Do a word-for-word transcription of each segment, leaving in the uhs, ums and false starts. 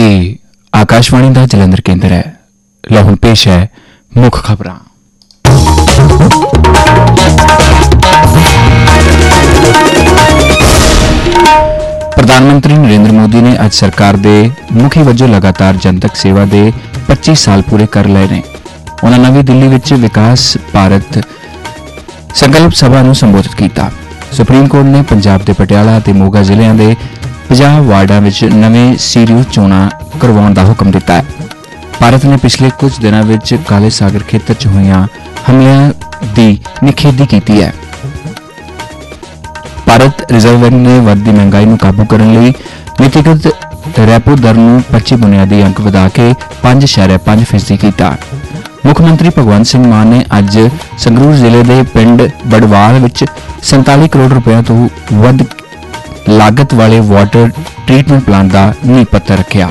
ਇਹ ਆਕਾਸ਼ਵਾਣੀ ਦਾ ਜਲੰਧਰ ਕੇਂਦਰ ਹੈ। ਲਓ ਹੁਣ ਪੇਸ਼ ਹੈ ਮੁੱਖ ਖਬਰਾਂ। ਪ੍ਰਧਾਨ ਮੰਤਰੀ ਨਰਿੰਦਰ ਮੋਦੀ ਨੇ ਅੱਜ ਸਰਕਾਰ ਦੇ ਮੁਖੀ ਵਜੋਂ ਲਗਾਤਾਰ ਜਨਤਕ ਸੇਵਾ ਦੇ ਪੱਚੀ ਸਾਲ ਪੂਰੇ ਕਰ ਲਏ ਨੇ। ਉਹਨਾਂ ਨਵੀਂ ਦਿੱਲੀ ਵਿੱਚ ਵਿਕਾਸ ਭਾਰਤ ਸੰਕਲਪ ਸਭਾ ਨੂੰ ਸੰਬੋਧਿਤ ਕੀਤਾ। ਸੁਪਰੀਮ ਕੋਰਟ ਨੇ ਪੰਜਾਬ ਦੇ ਪਟਿਆਲਾ ਅਤੇ ਮੋਗਾ ਜ਼ਿਲ੍ਹਿਆਂ ਦੇ ਪੰਜਾਹ ਵਾਰਡਾਂ ਵਿੱਚ ਨਵੇਂ ਸੀਰੀਓ ਚੋਣਾਂ ਕਰਵਾਉਣ ਦਾ ਹੁਕਮ ਦਿੱਤਾ ਹੈ। ਭਾਰਤ ਨੇ ਪਿਛਲੇ ਕੁਝ ਦਿਨਾਂ ਵਿੱਚ ਕਾਲੇ ਸਾਗਰ ਖੇਤਰ 'ਚ ਹੋਈਆਂ ਹਮਲਿਆਂ ਦੀ ਨਿਖੇਧੀ ਕੀਤੀ ਹੈ। ਭਾਰਤ ਰਿਜ਼ਰਵ ਬੈਂਕ ਨੇ ਵੱਧਦੀ ਮਹਿੰਗਾਈ ਨੂੰ ਕਾਬੂ ਕਰਨ ਲਈ ਨੀਤੀਗਤ ਰੈਪੋ ਦਰ ਨੂੰ ਪੱਚੀ ਬੁਨਿਆਦੀ ਅੰਕ ਵਧਾ ਕੇ ਪੰਜ ਇਸ਼ਾਰਿਆ ਪੰਜ ਫੀਸਦੀ ਕੀਤਾ। ਮੁੱਖ ਮੰਤਰੀ ਭਗਵੰਤ ਸਿੰਘ ਮਾਨ ਨੇ ਅੱਜ ਸੰਗਰੂਰ ਜ਼ਿਲ੍ਹੇ ਦੇ ਪਿੰਡ ਬੜਵਾਲ ਵਿੱਚ ਸੰਤਾਲੀ ਕਰੋੜ ਰੁਪਏ ਤੋਂ ਵੱਧ ਲਾਗਤ ਵਾਲੇ ਵਾਟਰ ਟ੍ਰੀਟਮੈਂਟ ਪਲਾਂਟ ਦਾ ਨੀਂਹ ਪੱਥਰ ਰੱਖਿਆ।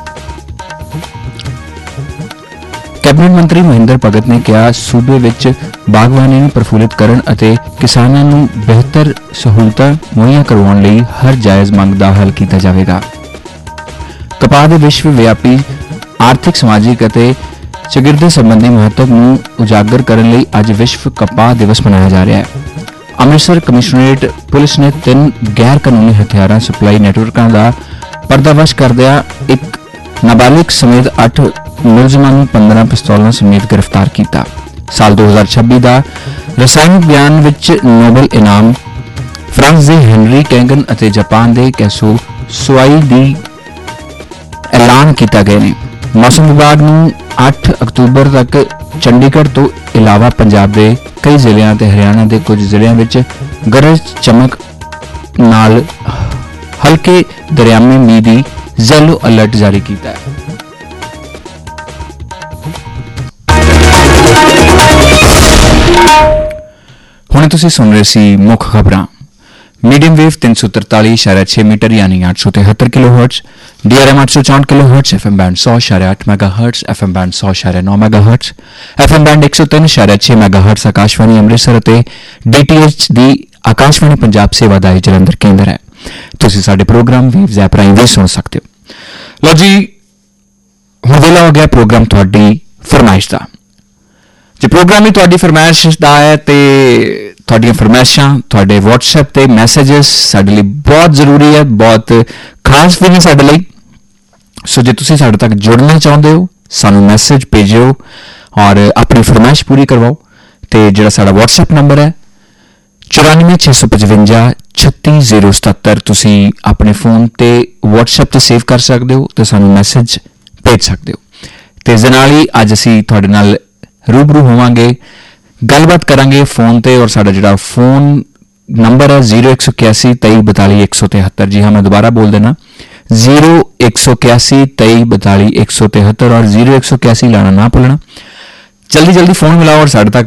ਕੈਬਨਿਟ ਮੰਤਰੀ ਮਹਿੰਦਰ ਭਗਤ ਨੇ ਕਿਹਾ, ਸੂਬੇ ਵਿੱਚ ਬਾਗਬਾਨੀ ਨੂੰ ਪ੍ਰਫੁੱਲਿਤ ਕਰਨ ਅਤੇ ਕਿਸਾਨਾਂ ਨੂੰ ਬਿਹਤਰ ਸਹੂਲਤਾਂ ਮੁਹੱਈਆ ਕਰਵਾਉਣ ਲਈ ਹਰ ਜਾਇਜ਼ ਮੰਗ ਦਾ ਹੱਲ ਕੀਤਾ ਜਾਵੇਗਾ। ਕਪਾਹ ਦੇ ਵਿਸ਼ਵ ਵਿਆਪੀ ਆਰਥਿਕ, ਸਮਾਜਿਕ ਅਤੇ ਚੌਗਿਰਦੇ ਸੰਬੰਧੀ ਮਹੱਤਵ ਨੂੰ ਉਜਾਗਰ ਕਰਨ ਲਈ ਅੱਜ ਵਿਸ਼ਵ ਕਪਾਹ ਦਿਵਸ ਮਨਾਇਆ ਜਾ ਰਿਹਾ ਹੈ। ਅੰਮ੍ਰਿਤਸਰ ਕਮਿਸ਼ਨਰੇਟ ਪੁਲਿਸ ਨੇ ਤਿੰਨ ਗੈਰ ਕਾਨੂੰਨੀ ਹਥਿਆਰਾਂ ਸਪਲਾਈ ਨੈਟਵਰਕਾਂ ਦਾ ਪਰਦਾਫਾਸ਼ ਕਰਦਿਆਂ ਇੱਕ ਨਾਬਾਲਿਗ ਸਮੇਤ ਅੱਠ ਮੁਲਜ਼ਮਾਂ ਨੂੰ ਪੰਦਰਾਂ ਪਿਸਤੌਲਾਂ ਸਮੇਤ ਗ੍ਰਿਫਤਾਰ ਕੀਤਾ। ਸਾਲ ਦੋ ਹਜ਼ਾਰ ਛੱਬੀ ਦਾ ਰਸਾਇਣਕ ਵਿਗਿਆਨ ਵਿੱਚ ਨੋਬਲ ਇਨਾਮ ਫਰਾਂਸ ਦੇ ਹੈਨਰੀ ਕੈਂਗਨ ਅਤੇ ਜਾਪਾਨ ਦੇ ਕੈਸੋ ਸੁਆਈ ਦੀ ਐਲਾਨ ਕੀਤਾ ਗਿਆ ਨੇ। ਮੌਸਮ ਵਿਭਾਗ ਨੂੰ ਅੱਠ ਅਕਤੂਬਰ ਤੱਕ ਚੰਡੀਗੜ੍ਹ ਤੋਂ ਇਲਾਵਾ ਪੰਜਾਬ ਦੇ ਕਈ ਜ਼ਿਲ੍ਹਿਆਂ ਅਤੇ ਹਰਿਆਣਾ ਦੇ ਕੁਝ ਜ਼ਿਲ੍ਹਿਆਂ ਵਿੱਚ ਗਰਜ ਚਮਕ ਨਾਲ ਹਲਕੇ ਦਰਿਆਮੀ ਮੀਂਹ ਦੀ ਯੈਲੋ ਅਲਰਟ ਜਾਰੀ ਕੀਤਾ ਹੈ। ਹੁਣ ਤੁਸੀਂ ਸੁਣ ਰਹੇ ਸੀ ਮੁੱਖ ਖਬਰਾਂ। ਮੀਡੀਅਮ ਵੇਵ ਤਿੰਨ ਸੌ ਤਰਤਾਲੀ ਇਸ਼ਾਰਾ ਛੇ ਮੀਟਰ ਯਾਨੀ ਅੱਠ ਸੌ ਤਿਹੱਤਰ ਕਿਲੋ ਹਰਟਜ਼, ਡੀਆਰਐਮ ਅੱਠ ਸੌ ਚੌਂਹਠ ਕਿਲੋ ਹਰਟਜ਼, ਐਫਐਮ ਬੈਂਡ ਸੌ ਇਸ਼ਾਰਾ ਅੱਠ ਮੈਗਾ ਹਰਟਜ਼, ਐਫਐਮ ਬੈਂਡ ਸੌ ਇਸ਼ਾਰਾ ਨੌ ਮੈਗਾ ਹਰਟਜ਼, ਐਫਐਮ ਬੈਂਡ ਇੱਕ ਸੌ ਤਿੰਨ ਇਸ਼ਾਰਾ ਛੇ ਮੈਗਾ ਹਰਟਜ਼ ਆਕਾਸ਼ਵਾਣੀ ਅੰਮ੍ਰਿਤਸਰ ਅਤੇ ਡੀਟੀਐਚ ਦੀ ਆਕਾਸ਼ਵਾਣੀ ਪੰਜਾਬ ਸੇਵਾ ਦਾ ਜਲੰਧਰ ਕੇਂਦਰ ਹੈ। ਤੁਸੀਂ ਸਾਡੇ ਪ੍ਰੋਗਰਾਮ ਵੇਵਜ਼ ਐਪ ਰਾਹੀਂ ਵੀ ਸੁਣ ਸਕਦੇ ਹੋ। ਲਓ ਜੀ, ਹੁਣ ਵੇਲਾ ਹੋ ਗਿਆ ਪ੍ਰੋਗਰਾਮ ਤੁਹਾਡੀ ਫਰਮਾਇਸ਼ ਦਾ। ਜੇ ਪ੍ਰੋਗਰਾਮ ਹੀ ਤੁਹਾਡੀ ਫਰਮਾਇਸ਼ ਦਾ ਹੈ ਤੇ ਤੁਹਾਡੀਆਂ ਫਰਮਾਇਸ਼ਾਂ ਤੁਹਾਡੇ WhatsApp ਤੇ ਮੈਸੇजेस ਸਾਡੇ ਲਈ ਬਹੁਤ ਜ਼ਰੂਰੀ ਹੈ, ਬਹੁਤ ਖਾਸ ਵੀ ਨੇ ਸਾਡੇ ਲਈ। ਸੋ ਜੇ ਤੁਸੀਂ ਸਾਡੇ ਤੱਕ ਜੁੜਨਾ ਚਾਹੁੰਦੇ ਹੋ, ਸਾਨੂੰ ਮੈਸੇਜ ਭੇਜਿਓ ਔਰ ਆਪਣੀ ਫਰਮਾਇਸ਼ ਪੂਰੀ ਕਰਵਾਓ। ਤੇ ਜਿਹੜਾ ਸਾਡਾ WhatsApp ਨੰਬਰ ਹੈ ਚੁਰਾਨਵੇਂ ਛੇ ਸੌ ਪਚਵੰਜਾ ਛੱਤੀ ਜ਼ੀਰੋ ਸਤੱਤਰ, ਤੁਸੀਂ ਆਪਣੇ ਫੋਨ ਤੇ WhatsApp ਤੇ ਸੇਵ ਕਰ ਸਕਦੇ ਹੋ ਤੇ ਸਾਨੂੰ ਮੈਸੇਜ ਭੇਜ ਸਕਦੇ ਹੋ। ਤੇ ਇਸ ਦੇ ਨਾਲ ਹੀ ਅੱਜ ਅਸੀਂ ਤੁਹਾਡੇ ਨਾਲ ਰੂਬਰੂ ਹੋਵਾਂਗੇ, ਗੱਲਬਾਤ ਕਰਾਂਗੇ ਫੋਨ ਤੇ। ਔਰ ਸਾਡਾ ਜਿਹੜਾ ਫੋਨ ਨੰਬਰ ਹੈ ਜ਼ੀਰੋ ਇੱਕ ਸੌ ਇਕਿਆਸੀ ਤੇਈ ਬਤਾਲੀ ਇੱਕ ਸੌ ਤਿਹੱਤਰ। ਜੀ ਹਾਂ, ਮੈਂ ਦੁਬਾਰਾ ਬੋਲ ਦੇਣਾ, ਜ਼ੀਰੋ ਇੱਕ ਸੌ ਇਕਿਆਸੀ ਤੇਈ ਬਤਾਲੀ ਇੱਕ ਸੌ ਤਿਹੱਤਰ ਔਰ ਜ਼ੀਰੋ ਇੱਕ ਸੌ ਇਕਿਆਸੀ ਲਾਣਾ ਨਾ ਭੁੱਲਣਾ। ਜਲਦੀ ਜਲਦੀ ਫੋਨ ਮਿਲਾਓ ਔਰ ਸਾਡੇ ਤੱਕ